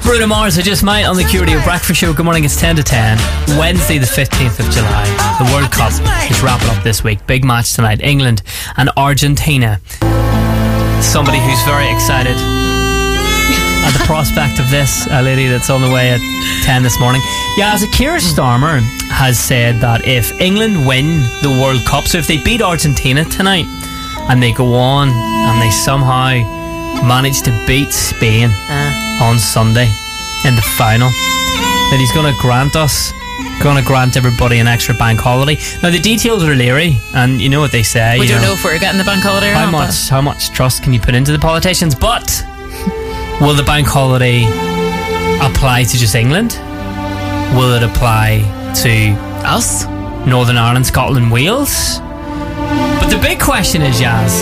Bruno Mars, I Just Might on the Q Radio Breakfast Show. Good morning, it's 10 to 10. Wednesday the 15th of July. The World Cup is wrapping up this week. Big match tonight, England and Argentina. Somebody who's very excited at the prospect of this, a lady that's on the way at 10 this morning. Yeah, as Keir Starmer has said that if England win the World Cup, so if they beat Argentina tonight and they go on and they somehow manage to beat Spain on Sunday in the final, then he's going to grant everybody an extra bank holiday. Now the details are leery, and you know what they say. We don't know if we're getting the bank holiday or not. How much trust can you put into the politicians? But will the bank holiday apply to just England? Will it apply to us? Northern Ireland, Scotland, Wales? But the big question is, Yaz,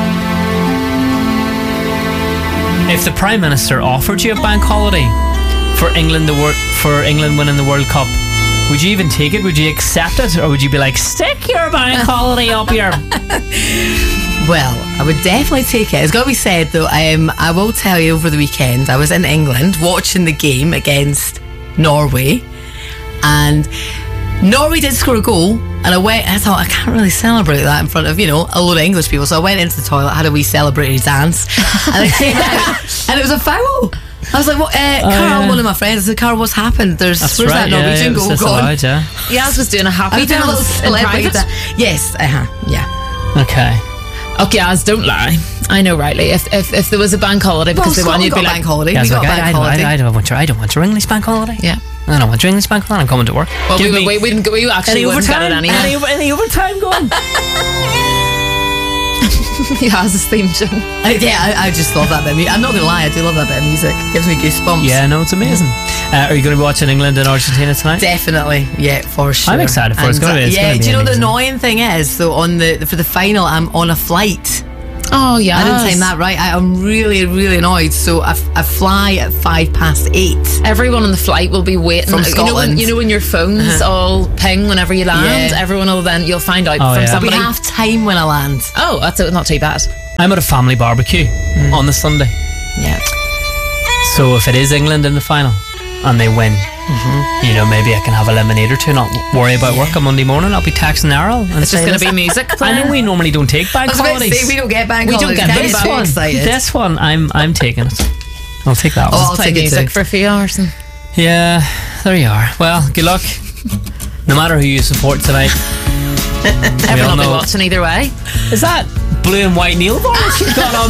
if the Prime Minister offered you a bank holiday for England winning the World Cup, would you even take it? Would you accept it? Or would you be like, stick your bank holiday up here? Well, I would definitely take it. It's got to be said though, I will tell you, over the weekend I was in England watching the game against Norway, and Norway did score a goal, and I thought, I can't really celebrate that in front of, a load of English people, so I went into the toilet, had a wee celebratory dance, and I came out and it was a foul. I was like, what? Carl, one of my friends, I said, Carl, what's happened? Where's that Norwegian goal gone? Yaz was doing a happy dance in private. Yes, yeah. Okay, Yaz, don't lie. I know rightly. If there was a bank holiday because they won, you'd be like, bank holiday. Yeah, We got bank holiday. I don't want your English bank holiday. Yeah. I don't want your English bank holiday. I'm coming to work. Well, we actually wouldn't get it anyway. Any overtime going? Yaz's theme tune. I just love that bit of music. I'm not going to lie, I do love that bit of music. It gives me goosebumps. Yeah, no, it's amazing. Are you going to be watching England and Argentina tonight? Definitely, yeah, for sure. I'm excited for it. It's going to be. Do you know the amazing. annoying thing is, so for the final, I'm on a flight. Oh yeah, I didn't time that right. I'm really, really annoyed. So I fly at 8:05. Everyone on the flight will be waiting from Scotland. You know when your phones all ping whenever you land. Yeah. Everyone will you'll find out from somebody. We have time when I land. Oh, that's not too bad. I'm at a family barbecue on the Sunday. Yeah. So if it is England in the final and they win, maybe I can have a lemonade or two, not worry about work on Monday morning. I'll be texting Errol. And it's just going to be music playing. I know we normally don't take bank holidays. We don't get bank holidays. We don't get this one. This one, I'm taking it. I'll take that one. I'll play music for a few hours. Yeah, there you are. Well, good luck. No matter who you support tonight. Everyone will be watching either way. Is that blue and white Neil bars you've got on